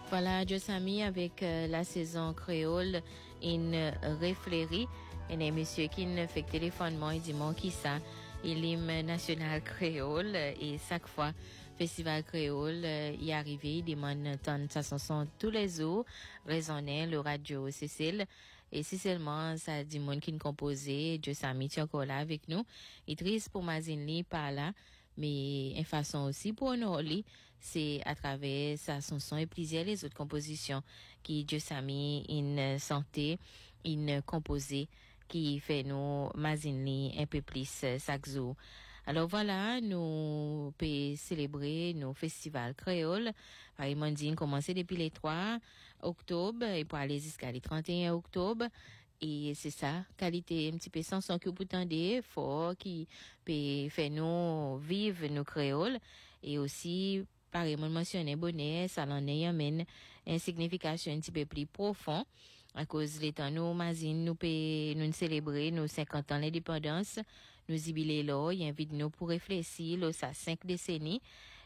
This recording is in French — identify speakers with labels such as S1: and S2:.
S1: Voilà, Josami avec la saison créole in réfléchi. Et les messieurs qui ne fait que téléphonement, ils disent qui ça, il l'hymne national créole et chaque fois festival créole y arrivé, il demande d'entendre sa chanson tous les jours, résonner le radio Cécile. Et si seulement ça dit monde qui ne composait, Josami est encore là avec nous. Il triste pour Mazinli par là. Mais une façon aussi pour nous, c'est à travers sa chanson et plusieurs les autres compositions qui Josami une santé, une composée qui fait nous Mazinli un peu plus chaque jour. Alors voilà, nous pouvons célébrer nos festivals créoles. Par exemple, on commencer depuis les 3 octobre et pour aller jusqu'à les 31 octobre. Et c'est ça, qualité un petit peu sans son que vous tendez, fort, qui peut faire nous vivre nos créoles. Et aussi, pareillement mentionner bonnet, ça l'en est amène une signification un petit peu plus profond. À cause des temps, nous, Mazine, nous célébrer nos 50 ans d'indépendance, nous jubiler là, il invite nous pour réfléchir, là, ça 5 décennies.